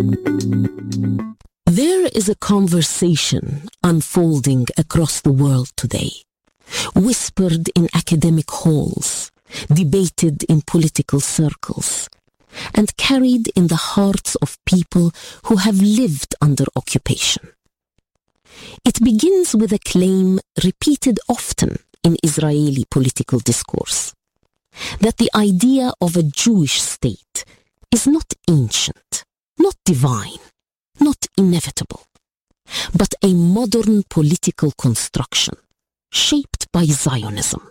There is a conversation unfolding across the world today, whispered in academic halls, debated in political circles, and carried in the hearts of people who have lived under occupation. It begins with a claim repeated often in Israeli political discourse, that the idea of a Jewish state is not ancient, not divine, not inevitable, but a modern political construction shaped by Zionism.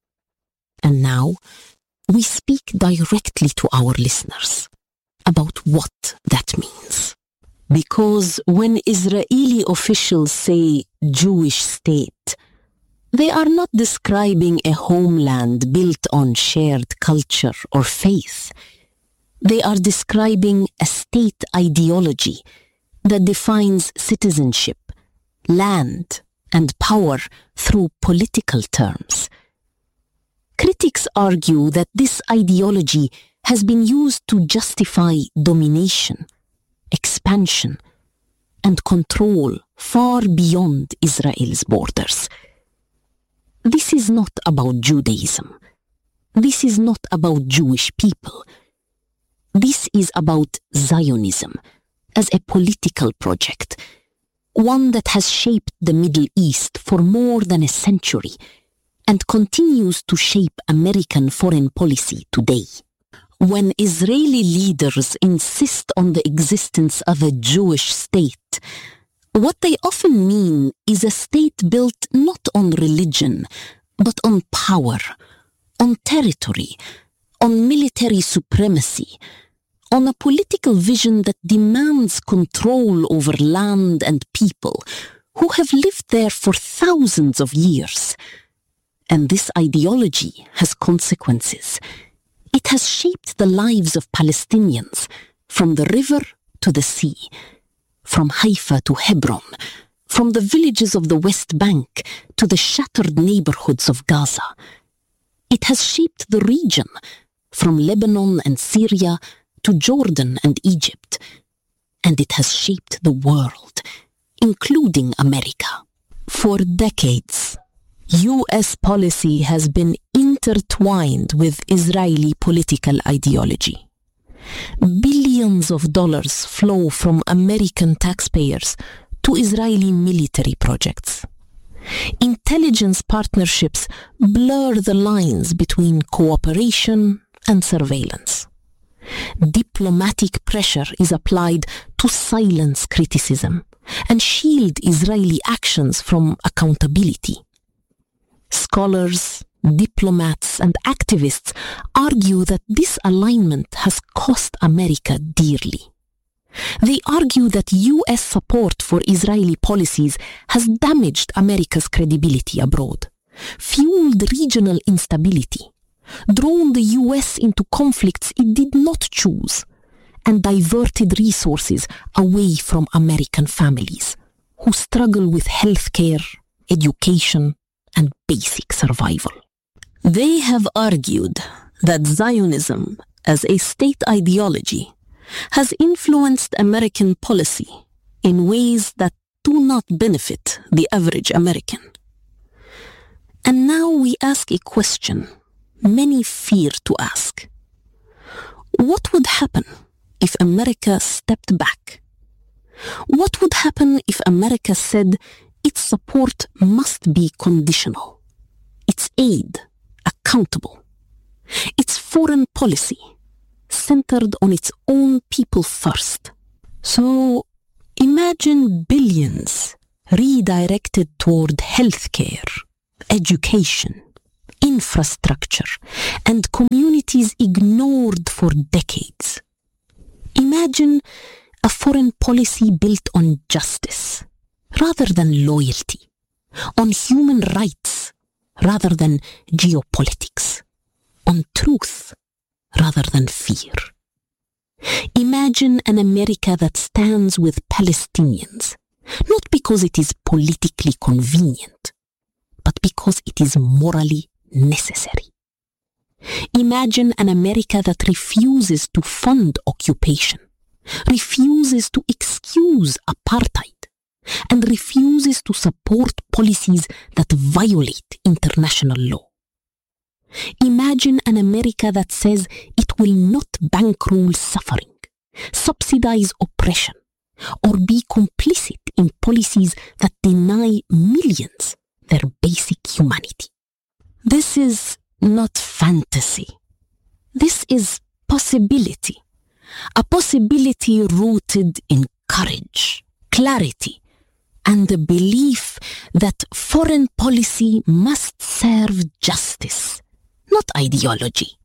And now, we speak directly to our listeners about what that means. Because when Israeli officials say Jewish state, they are not describing a homeland built on shared culture or faith. They are describing a state ideology that defines citizenship, land, and power through political terms. Critics argue that this ideology has been used to justify domination, expansion, and control far beyond Israel's borders. This is not about Judaism. This is not about Jewish people. This is about Zionism as a political project, one that has shaped the Middle East for more than a century and continues to shape American foreign policy today. When Israeli leaders insist on the existence of a Jewish state, what they often mean is a state built not on religion, but on power, on territory, on military supremacy, on a political vision that demands control over land and people who have lived there for thousands of years. And this ideology has consequences. It has shaped the lives of Palestinians from the river to the sea, from Haifa to Hebron, from the villages of the West Bank to the shattered neighborhoods of Gaza. It has shaped the region, from Lebanon and Syria to Jordan and Egypt. And it has shaped the world, including America. For decades, U.S. policy has been intertwined with Israeli political ideology. Billions of dollars flow from American taxpayers to Israeli military projects. Intelligence partnerships blur the lines between cooperation and surveillance. Diplomatic pressure is applied to silence criticism and shield Israeli actions from accountability. Scholars, diplomats, and activists argue that this alignment has cost America dearly. They argue that U.S. support for Israeli policies has damaged America's credibility abroad, fueled regional instability, drawn the U.S. into conflicts it did not choose, and diverted resources away from American families who struggle with healthcare, education, and basic survival. They have argued that Zionism as a state ideology has influenced American policy in ways that do not benefit the average American. And now we ask a question many fear to ask. What would happen if America stepped back? What would happen if America said its support must be conditional, its aid accountable, its foreign policy centered on its own people first? So imagine billions redirected toward healthcare, education, infrastructure, and communities ignored for decades. Imagine a foreign policy built on justice rather than loyalty, on human rights rather than geopolitics, on truth rather than fear. Imagine an America that stands with Palestinians, not because it is politically convenient, but because it is morally necessary. Imagine an America that refuses to fund occupation, refuses to excuse apartheid, and refuses to support policies that violate international law. Imagine an America that says it will not bankroll suffering, subsidize oppression, or be complicit in policies that deny millions their basic humanity. This is not fantasy. This is possibility. A possibility rooted in courage, clarity, and the belief that foreign policy must serve justice, not ideology.